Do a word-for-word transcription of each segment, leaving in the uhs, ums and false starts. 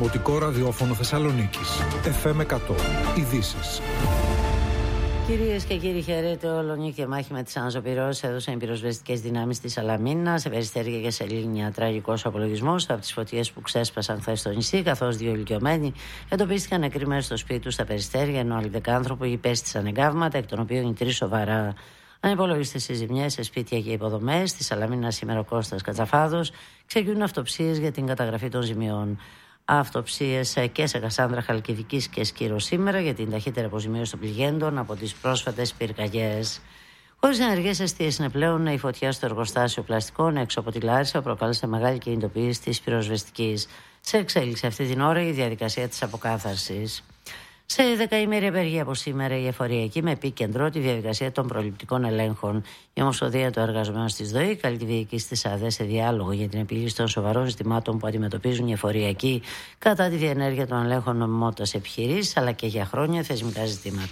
Δημοτικό ραδιόφωνο Θεσσαλονίκης. εφ εμ εκατό. Ειδήσεις. Κυρίες και κύριοι, χαίρετε. Όλο και μάχη με τις αναζωπυρώσεις έδωσαν οι πυροσβεστικές δυνάμεις της Σαλαμίνας. Σε Περιστέρια και Σελήνια, τραγικός απολογισμός από τις φωτιές που ξέσπασαν χθες στο νησί, καθώς δύο ηλικιωμένοι εντοπίστηκαν νεκροί μέσα στο σπίτι τους στα Περιστέρια, ενώ άλλοι δεκάνθρωποι υπέστησαν εγκάβματα, εκ των οποίων οι τρεις σοβαρά. Ανυπολόγιστες οι ζημιές σε σπίτια και υποδομές. Στη Σαλαμίνα σήμερα ο Κώστας Κατσαφάδος. Ξεκινούν αυτοψίες για την καταγραφή των ζημιών. Αυτοψίες και σε Κασάνδρα Χαλκιδικής και Σκύρο σήμερα για την ταχύτερη αποζημίωση των πληγέντων από τις πρόσφατες πυρκαγιές. Χωρίς ενεργές αιστείες είναι πλέον η φωτιά στο εργοστάσιο πλαστικών έξω από τη Λάρισα προκάλεσε μεγάλη κινητοποίηση της πυροσβεστικής. Σε εξέλιξη αυτή την ώρα η διαδικασία της αποκάθαρσης. Σε δεκαήμερη απεργία από σήμερα η εφοριακή με επίκεντρο τη διαδικασία των προληπτικών ελέγχων. Η Ομοσπονδία των Εργαζομένων της ΔΟΗ καλεί τη διοίκηση της ΑΔΕ σε διάλογο για την επίλυση των σοβαρών ζητημάτων που αντιμετωπίζουν οι εφοριακοί κατά τη διενέργεια των ελέγχων νομιμότητας επιχειρήσεις αλλά και για χρόνια θεσμικά ζητήματα.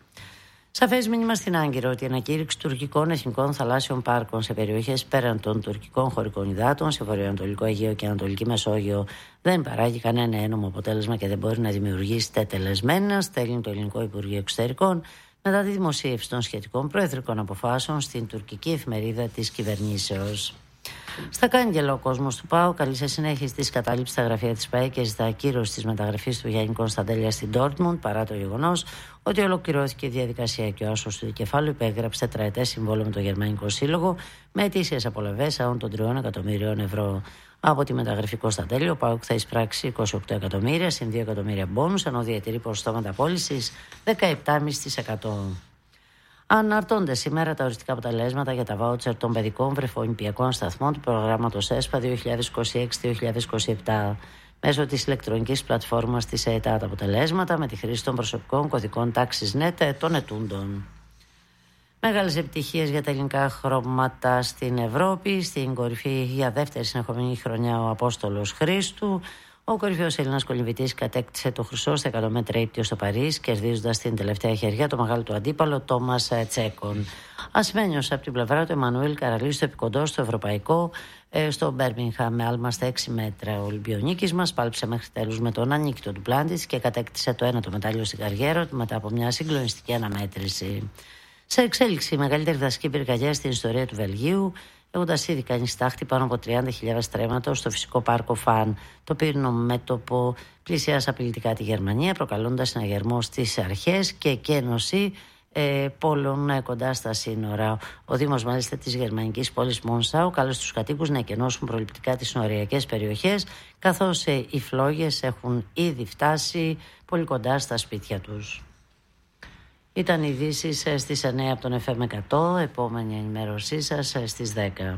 Σαφές μήνυμα στην Άγκυρο ότι η ανακήρυξη τουρκικών εθνικών θαλάσσιων πάρκων σε περιοχές πέραν των τουρκικών χωρικών υδάτων, σε βορειοανατολικό Αιγαίο και Ανατολική Μεσόγειο, δεν παράγει κανένα ένομο αποτέλεσμα και δεν μπορεί να δημιουργήσει τετελεσμένα, στέλνει το Ελληνικό Υπουργείο Εξωτερικών μετά τη δημοσίευση των σχετικών προεδρικών αποφάσεων στην τουρκική εφημερίδα της κυβερνήσεως. Στα Κάγκελα, ο κόσμος του ΠΑΟ καλεί σε συνέχιση τη κατάληψη στα γραφεία της ΠΑΕ και ζητά ακύρωση της μεταγραφής του Γιάννη Κωνσταντέλια στην Ντόρτμουντ, παρά το γεγονός ότι ολοκληρώθηκε η διαδικασία και ο άσος του δικεφάλου υπέγραψε τετραετές συμβόλαιο με το Γερμανικό Σύλλογο με ετήσιες απολαβές άνω των τριών εκατομμυρίων ευρώ. Από τη μεταγραφή Κωνσταντέλια, ο ΠΑΟΚ θα εισπράξει είκοσι οκτώ εκατομμύρια συν δύο εκατομμύρια μπόνους, ενώ διατηρεί ποσοστό μεταπώλησης δεκαεπτά κόμμα πέντε τοις εκατό. Αναρτώνται σήμερα τα οριστικά αποτελέσματα για τα βάουτσερ των παιδικών βρεφονηπιακών σταθμών του προγράμματος ΕΣΠΑ δύο χιλιάδες είκοσι έξι δύο χιλιάδες είκοσι επτά. Μέσω της ηλεκτρονικής πλατφόρμας της ΕΕΤΑ τα αποτελέσματα με τη χρήση των προσωπικών κωδικών τάξης ΝΕΤ των ετούντων. Μεγάλες επιτυχίες για τα ελληνικά χρώματα στην Ευρώπη. Στην κορυφή για δεύτερη συνεχόμενη χρονιά ο Απόστολος Χρήστου. Ο κορυφαίος Έλληνας κολυμβητής κατέκτησε το χρυσό στα εκατό μέτρα ύπτιο στο Παρίσι, κερδίζοντας την τελευταία χεριά το μεγάλο του αντίπαλο Τόμας Τσέκον. Ασημένιος από την πλευρά του Εμμανουήλ Καραλή στο επικοντό στο ευρωπαϊκό στο Μπέρμιγχαμ με άλμα στα έξι μέτρα. Ο Ολυμπιονίκης μας πάλεψε μέχρι τέλους με τον ανίκητο του Πλάντης και κατέκτησε το ένατο μετάλλιο στην καριέρα του μετά από μια συγκλονιστική αναμέτρηση. Σε εξέλιξη, η μεγαλύτερη δασική πυρκαγιά στην ιστορία του Βελγίου, έχοντας ήδη κάνει στάχτη πάνω από τριάντα χιλιάδες στρέμματα στο φυσικό πάρκο Φαν. Το πύρινο μέτωπο πλησιάζει απειλητικά τη Γερμανία, προκαλώντας συναγερμό στις αρχές και εκένωση ε, πόλων κοντά στα σύνορα. Ο Δήμος μάλιστα της γερμανικής πόλης Μονσάου κάλεσε τους κατοίκους να εκενώσουν προληπτικά τις συνοριακές περιοχές, καθώς ε, οι φλόγες έχουν ήδη φτάσει πολύ κοντά στα σπίτια τους. Ήταν ειδήσεις στις εννέα από τον εφ εμ εκατό, επόμενη ενημέρωσή σας στις δέκα.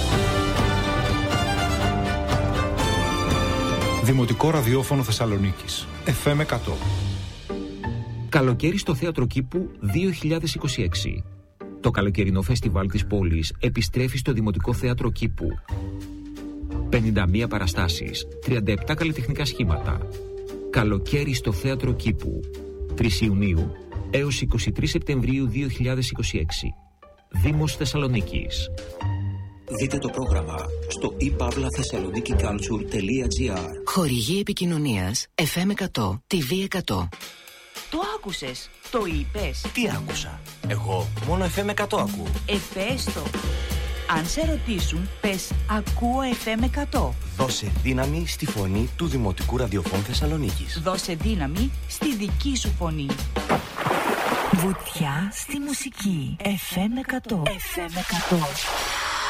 Δημοτικό ραδιόφωνο Θεσσαλονίκης, εφ εμ εκατό. Καλοκαίρι στο Θέατρο Κήπου δύο χιλιάδες είκοσι έξι. Το καλοκαιρινό φεστιβάλ της πόλης επιστρέφει στο Δημοτικό Θέατρο Κήπου. πενήντα μία παραστάσεις, τριάντα επτά καλλιτεχνικά σχήματα. Καλοκαίρι στο Θέατρο Κήπου, τρεις Ιουνίου έως είκοσι τρεις Σεπτεμβρίου δύο χιλιάδες είκοσι έξι. Δήμος Θεσσαλονίκης. Δείτε το πρόγραμμα στο e pavla thessaloniki culture τελεία gr. Χορηγή επικοινωνίας εφ εμ εκατό, τι βι εκατό. Το άκουσες, το είπες. Τι άκουσα? Εγώ μόνο εφ εμ εκατό ακούω. Εφές το. Αν σε ρωτήσουν, πες ακούω εφ εμ εκατό. Δώσε δύναμη στη φωνή του Δημοτικού Ραδιοφώνου Θεσσαλονίκης. Δώσε δύναμη στη δική σου φωνή. Βουτιά στη μουσική. εφ εμ εκατό. εφ εμ εκατό.